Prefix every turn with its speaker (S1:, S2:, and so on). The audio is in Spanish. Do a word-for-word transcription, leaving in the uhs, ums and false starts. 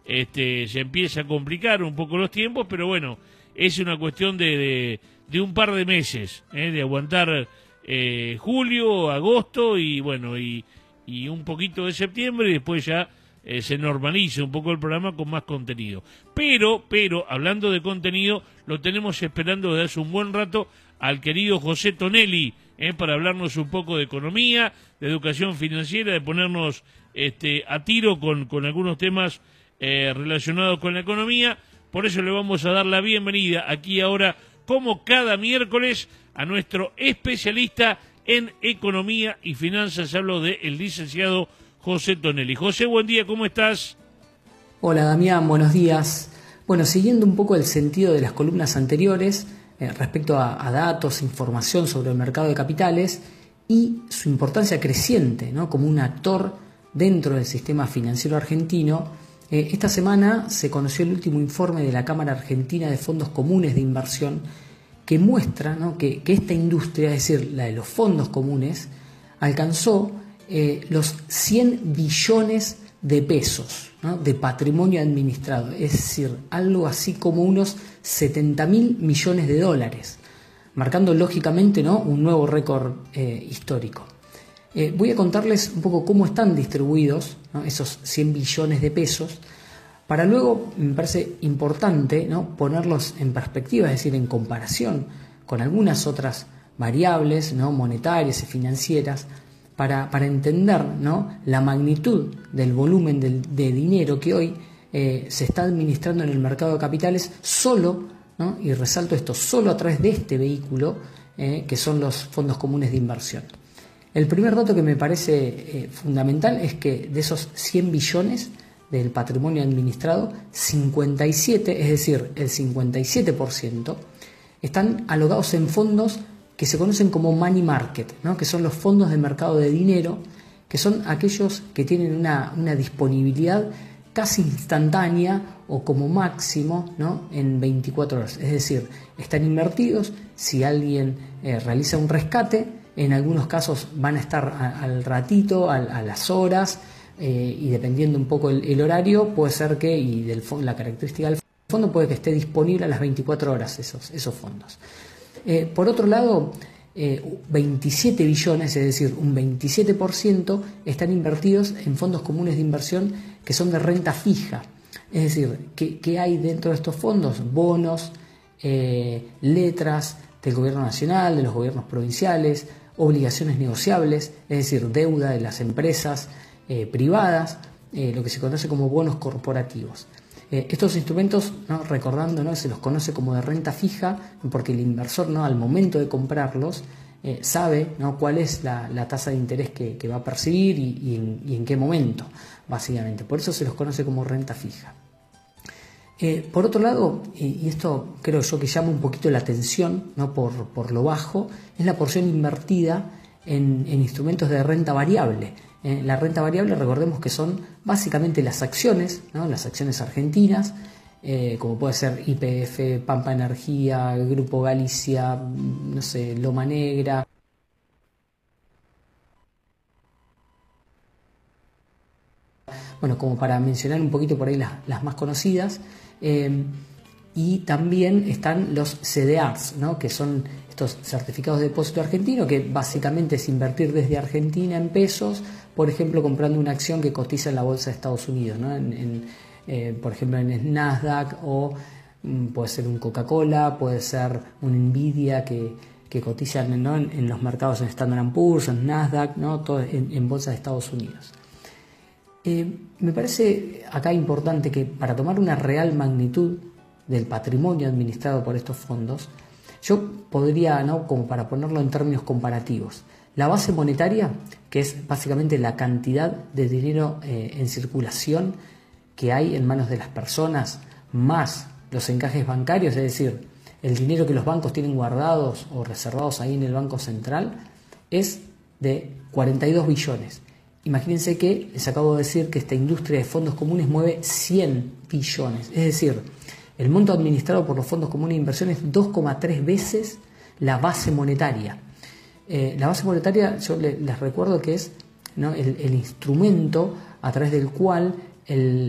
S1: este, se empieza a complicar un poco los tiempos, pero bueno, es una cuestión de, de, de un par de meses, ¿eh? De aguantar eh, julio, agosto y bueno, y, y un poquito de septiembre y después ya eh, se normalice un poco el programa con más contenido. Pero, pero, hablando de contenido, lo tenemos esperando desde hace un buen rato al querido José Tonelli, eh, para hablarnos un poco de economía, de educación financiera, de ponernos este, a tiro con, con algunos temas eh, relacionados con la economía. Por eso le vamos a dar la bienvenida aquí ahora, como cada miércoles, a nuestro especialista en economía y finanzas. Hablo del licenciado José Tonelli. José, buen día, ¿cómo estás?
S2: Hola Damián, buenos días. Bueno, siguiendo un poco el sentido de las columnas anteriores, eh, respecto a, a datos, información sobre el mercado de capitales y su importancia creciente, ¿no?, como un actor dentro del sistema financiero argentino, eh, esta semana se conoció el último informe de la Cámara Argentina de Fondos Comunes de Inversión que muestra, ¿no?, que, que esta industria, es decir, la de los fondos comunes, alcanzó eh, los cien billones de pesos, ¿no?, de patrimonio administrado, es decir, algo así como unos setenta mil millones de dólares, marcando lógicamente, ¿no?, un nuevo récord eh, histórico. Eh, voy a contarles un poco cómo están distribuidos, ¿no?, esos cien billones de pesos, para luego, me parece importante, ¿no?, ponerlos en perspectiva, es decir, en comparación con algunas otras variables, ¿no?, monetarias y financieras, para, para entender, ¿no?, la magnitud del volumen de, de dinero que hoy eh, se está administrando en el mercado de capitales solo, ¿no?, y resalto esto, solo a través de este vehículo eh, que son los fondos comunes de inversión. El primer dato que me parece eh, fundamental es que de esos cien billones del patrimonio administrado, cincuenta y siete, es decir, el cincuenta y siete por ciento, están alocados en fondos que se conocen como money market, ¿no?, que son los fondos de mercado de dinero, que son aquellos que tienen una, una disponibilidad casi instantánea o como máximo, ¿no?, en veinticuatro horas. Es decir, están invertidos, si alguien eh, realiza un rescate, en algunos casos van a estar a, al ratito, a, a las horas, eh, y dependiendo un poco el, el horario, puede ser que, y del, la característica del fondo, puede que esté disponible a las veinticuatro horas esos, esos fondos. Eh, por otro lado, eh, veintisiete billones, es decir, un veintisiete por ciento, están invertidos en fondos comunes de inversión que son de renta fija. Es decir, ¿qué, qué hay dentro de estos fondos? Bonos, eh, letras del gobierno nacional, de los gobiernos provinciales, obligaciones negociables, es decir, deuda de las empresas eh, privadas, eh, lo que se conoce como bonos corporativos. Eh, estos instrumentos, ¿no?, recordando, ¿no?, se los conoce como de renta fija porque el inversor, ¿no?, al momento de comprarlos eh, sabe, ¿no?, cuál es la, la tasa de interés que, que va a percibir y, y, en, y en qué momento, básicamente. Por eso se los conoce como renta fija. Eh, por otro lado, y, y esto creo yo que llama un poquito la atención, ¿no?, por, por lo bajo, es la porción invertida en, en instrumentos de renta variable. Eh, la renta variable, recordemos que son básicamente las acciones, ¿no?, las acciones argentinas, eh, como puede ser Y P F, Pampa Energía, Grupo Galicia, no sé, Loma Negra. Bueno, como para mencionar un poquito por ahí las, las más conocidas. Eh, y también están los C D Rs, ¿no?, que son estos certificados de depósito argentino, que básicamente es invertir desde Argentina en pesos, por ejemplo, comprando una acción que cotiza en la bolsa de Estados Unidos, ¿no?, en, en, eh, por ejemplo, en el Nasdaq, o mm, puede ser un Coca-Cola, puede ser un Nvidia que, que cotizan, ¿no?, en, en los mercados en Standard and Poor's, en Nasdaq, ¿no?, todo en, en bolsa de Estados Unidos. Eh, me parece acá importante que para tomar una real magnitud del patrimonio administrado por estos fondos, yo podría, ¿no?, como para ponerlo en términos comparativos, la base monetaria, que es básicamente la cantidad de dinero eh, en circulación que hay en manos de las personas, más los encajes bancarios, es decir, el dinero que los bancos tienen guardados o reservados ahí en el Banco Central, es de cuarenta y dos billones. Imagínense que les acabo de decir que esta industria de fondos comunes mueve cien billones, es decir, el monto administrado por los fondos comunes de inversión es dos coma tres veces la base monetaria. Eh, la base monetaria, yo le, les recuerdo que es, ¿no?, el, el instrumento a través del cual el